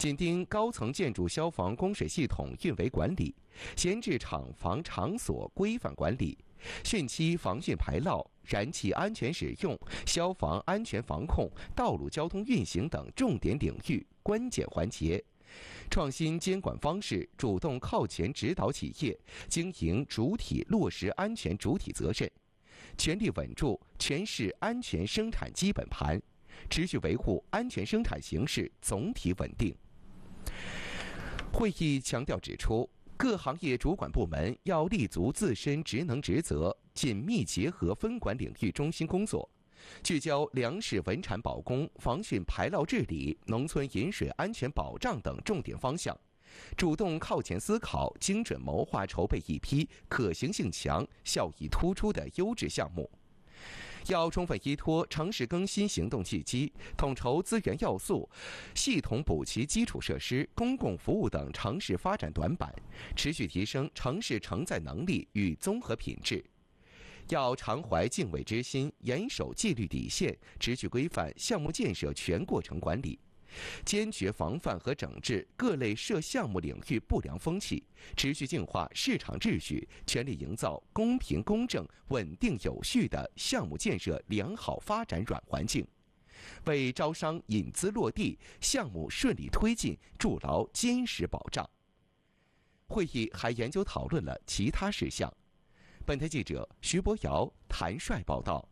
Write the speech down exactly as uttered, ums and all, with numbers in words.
紧盯高层建筑消防供水系统运维管理，闲置厂房场所规范管理，汛期防汛排涝、燃气安全使用、消防安全防控、道路交通运行等重点领域关键环节。创新监管方式，主动靠前指导企业经营主体落实安全主体责任，全力稳住全市安全生产基本盘，持续维护安全生产形势总体稳定。会议强调指出，各行业主管部门要立足自身职能职责，紧密结合分管领域中心工作，聚焦粮食稳产保供、防汛排涝治理、农村饮水安全保障等重点方向，主动靠前思考，精准谋划筹备一批可行性强、效益突出的优质项目。要充分依托城市更新行动契机，统筹资源要素，系统补齐基础设施、公共服务等城市发展短板，持续提升城市承载能力与综合品质。要常怀敬畏之心，严守纪律底线，持续规范项目建设全过程管理，坚决防范和整治各类涉项目领域不良风气，持续净化市场秩序，全力营造公平公正、稳定有序的项目建设良好发展软环境，为招商引资落地、项目顺利推进筑牢坚实保障。会议还研究讨论了其他事项。本台记者徐博瑶、谭帅报道。